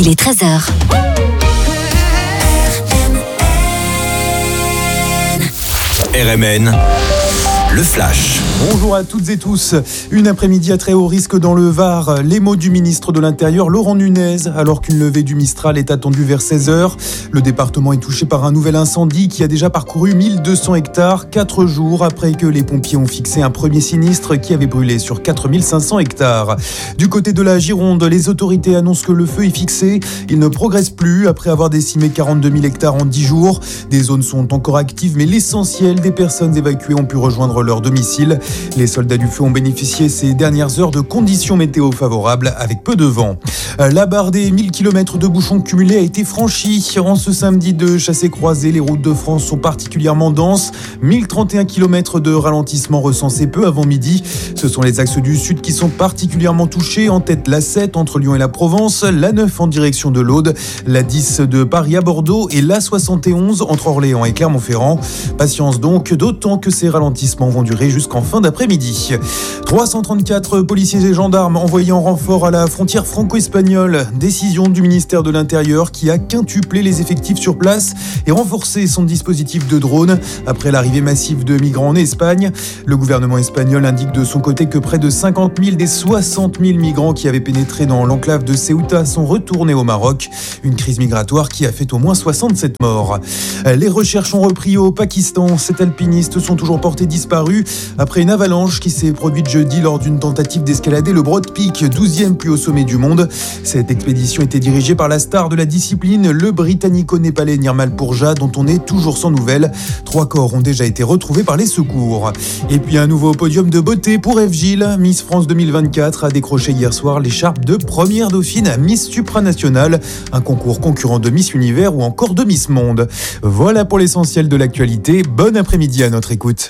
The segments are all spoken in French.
Il est 13h. RMN, le flash. Bonjour à toutes et tous. Une après-midi à très haut risque dans le Var. Les mots du ministre de l'Intérieur, Laurent Nunez, alors qu'une levée du Mistral est attendue vers 16h. Le département est touché par un nouvel incendie qui a déjà parcouru 1200 hectares, 4 jours après que les pompiers ont fixé un premier sinistre qui avait brûlé sur 4500 hectares. Du côté de la Gironde, les autorités annoncent que le feu est fixé. Il ne progresse plus après avoir décimé 42 000 hectares en 10 jours. Des zones sont encore actives, mais l'essentiel des personnes évacuées ont pu rejoindre leur domicile. Les soldats du feu ont bénéficié ces dernières heures de conditions météo favorables avec peu de vent. La barre des 1000 km de bouchons cumulés a été franchie. En ce samedi de chassé-croisé, les routes de France sont particulièrement denses. 1031 km de ralentissement recensés peu avant midi. Ce sont les axes du sud qui sont particulièrement touchés. En tête, la 7 entre Lyon et la Provence, la 9 en direction de l'Aude, la 10 de Paris à Bordeaux et la 71 entre Orléans et Clermont-Ferrand. Patience donc, d'autant que ces ralentissements vont durer jusqu'en fin d'après-midi. 334 policiers et gendarmes envoyés en renfort à la frontière franco-espagnole. Décision du ministère de l'Intérieur qui a quintuplé les effectifs sur place et renforcé son dispositif de drone après l'arrivée massive de migrants en Espagne. Le gouvernement espagnol indique de son côté que près de 50 000 des 60 000 migrants qui avaient pénétré dans l'enclave de Ceuta sont retournés au Maroc. Une crise migratoire qui a fait au moins 67 morts. Les recherches ont repris au Pakistan. 7 alpinistes sont toujours portés disparus après une avalanche qui s'est produite jeudi lors d'une tentative d'escalader le Broad Peak, 12e plus haut sommet du monde. Cette expédition était dirigée par la star de la discipline, le britannico-népalais Nirmal Purja, dont on est toujours sans nouvelles. 3 corps ont déjà été retrouvés par les secours. Et puis un nouveau podium de beauté pour Ève Gilles. Miss France 2024 a décroché hier soir l'écharpe de première dauphine à Miss Supranationale, un concours concurrent de Miss Univers ou encore de Miss Monde. Voilà pour l'essentiel de l'actualité. Bon après-midi à notre écoute.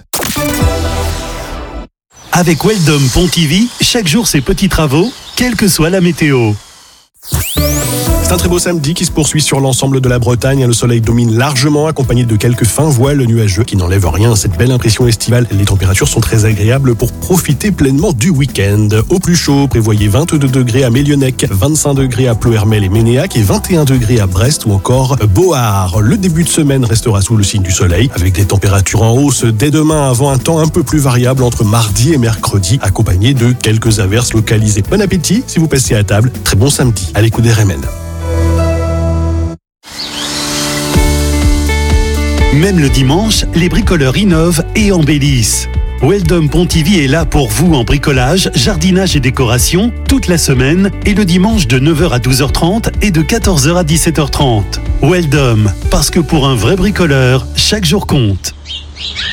Avec Weldom Pontivy, chaque jour ses petits travaux, quelle que soit la météo. C'est un très beau samedi qui se poursuit sur l'ensemble de la Bretagne. Le soleil domine largement, accompagné de quelques fins voiles nuageux qui n'enlèvent rien à cette belle impression estivale. Les températures sont très agréables pour profiter pleinement du week-end. Au plus chaud, prévoyez 22 degrés à Mélionnec, 25 degrés à Ploërmel et Ménéac et 21 degrés à Brest ou encore Beauhard. Le début de semaine restera sous le signe du soleil, avec des températures en hausse dès demain avant un temps un peu plus variable entre mardi et mercredi, accompagné de quelques averses localisées. Bon appétit si vous passez à table. Très bon samedi à l'écoute des RMN. Même le dimanche, les bricoleurs innovent et embellissent. Weldom Pontivy est là pour vous en bricolage, jardinage et décoration toute la semaine et le dimanche de 9h à 12h30 et de 14h à 17h30. Weldom, parce que pour un vrai bricoleur, chaque jour compte.